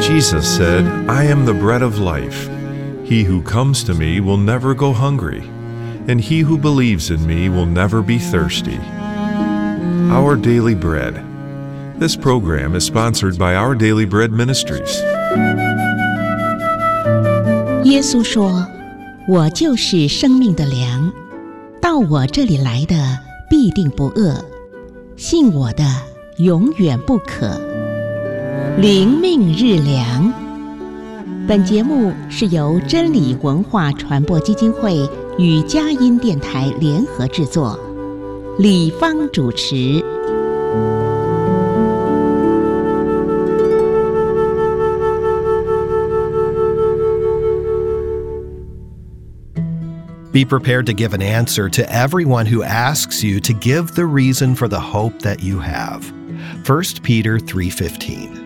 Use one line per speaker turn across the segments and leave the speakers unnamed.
Jesus said, "I am the bread of life. He who comes to me will never go hungry, and he who believes in me will never be thirsty." Our Daily Bread. This program is sponsored by Our Daily Bread Ministries.
耶稣说：“我就是生命的粮，到我这里来的必定不饿，信我的永远不渴。”灵命日粮。本节目是由真理文化传播基金会与佳音电台联合制作，李芳主持。
Be prepared to give an answer to everyone who asks you to give the reason for the hope that you have. 1 Peter 3:15.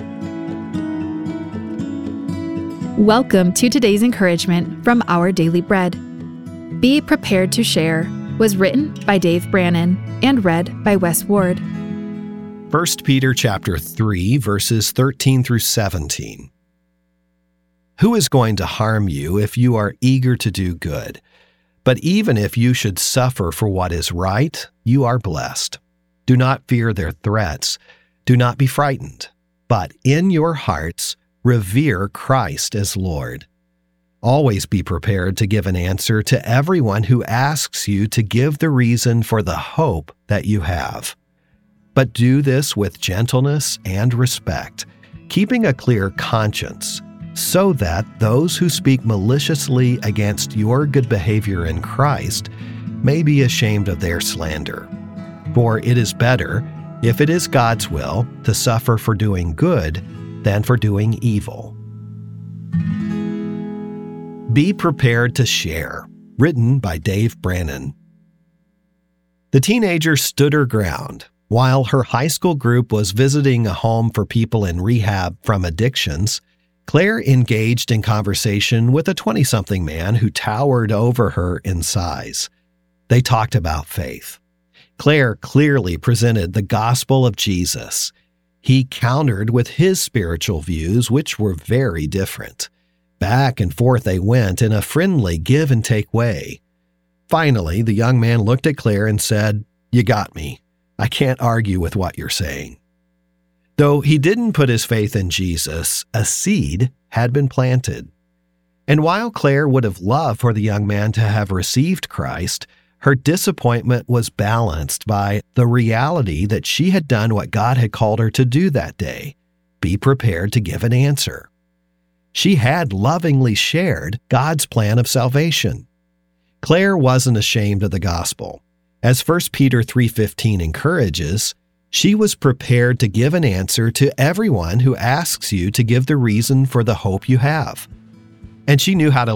Welcome to today's encouragement from Our Daily Bread. Be Prepared to Share was written by Dave Brannon and read by Wes Ward.
1 Peter chapter 3, verses 13 through 17. Who is going to harm you if you are eager to do good? But even if you should suffer for what is right, you are blessed. Do not fear their threats. Do not be frightened. But in your hearts, revere Christ as Lord. Always be prepared to give an answer to everyone who asks you to give the reason for the hope that you have. But do this with gentleness and respect, keeping a clear conscience, so that those who speak maliciously against your good behavior in Christ may be ashamed of their slander. For it is better, if it is God's will, to suffer for doing good than for doing evil. Be Prepared to Share, written by Dave Brannon. The teenager stood her ground while her high school group was visiting a home for people in rehab from addictions. Claire engaged in conversation with a 20-something man who towered over her in size. They talked about faith. Claire clearly presented the gospel of Jesus. He countered with his spiritual views, which were very different. Back and forth they went in a friendly give-and-take way. Finally, the young man looked at Claire and said, "You got me. I can't argue with what you're saying." Though he didn't put his faith in Jesus, a seed had been planted. And while Claire would have loved for the young man to have received Christ, her disappointment was balanced by the reality that she had done what God had called her to do that day: be prepared to give an answer. She had lovingly shared God's plan of salvation. Claire wasn't ashamed of the gospel. As 1 Peter 3:15 encourages, she was prepared to give an answer to everyone who asks you to give the reason for the hope you have. And she knew how to